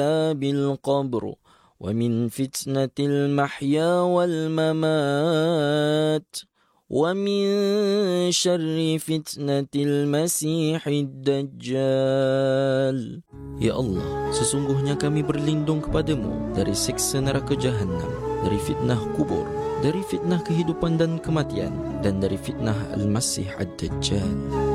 بالقبر ومن فتنة المحيا والممات ومن شر فتنة المسيح الدجال. Ya Allah, sesungguhnya kami berlindung kepadamu dari siksa neraka Jahannam, dari fitnah kubur, dari fitnah kehidupan dan kematian, dan dari fitnah Al-Masih Ad-Dajjal.